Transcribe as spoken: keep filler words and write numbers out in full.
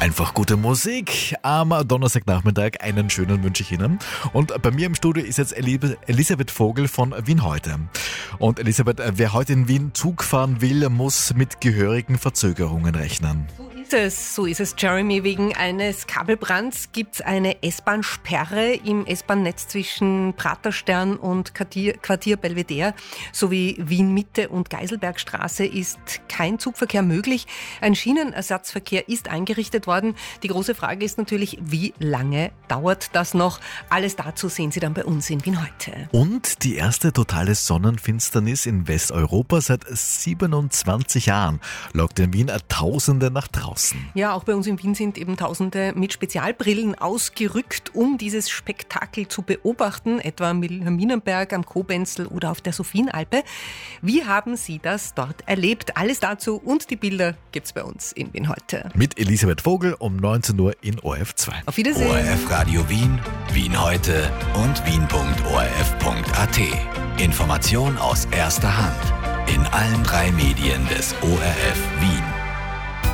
Einfach gute Musik am Donnerstagnachmittag. Einen schönen wünsche ich Ihnen. Und bei mir im Studio ist jetzt Elisabeth Vogel von Wien heute. Und Elisabeth, wer heute in Wien Zug fahren will, muss mit gehörigen Verzögerungen rechnen. So ist es, so ist es, Jeremy. Wegen eines Kabelbrands gibt es eine S-Bahn-Sperre im S-Bahn-Netz zwischen Praterstern und Quartier, Quartier Belvedere sowie Wien-Mitte und Geiselbergstraße ist kein Zugverkehr möglich. Ein Schienenersatzverkehr ist eingerichtet worden. Die große Frage ist natürlich, wie lange dauert das noch? Alles dazu sehen Sie dann bei uns in Wien heute. Und die erste totale Sonnenfinsternis in Westeuropa seit siebenundzwanzig Jahren lockt in Wien Tausende nach draußen. Ja, auch bei uns in Wien sind eben Tausende mit Spezialbrillen ausgerückt, um dieses Spektakel zu beobachten, etwa am Wilhelminenberg, am Kobenzl oder auf der Sophienalpe. Wie haben Sie das dort erlebt? Alles dazu und die Bilder gibt's bei uns in Wien heute. Mit Elisabeth Vogel um neunzehn Uhr in O R F zwei. Auf Wiedersehen. O R F Radio Wien, Wien heute und wien punkt o r f punkt a t. Information aus erster Hand in allen drei Medien des O R F Wien.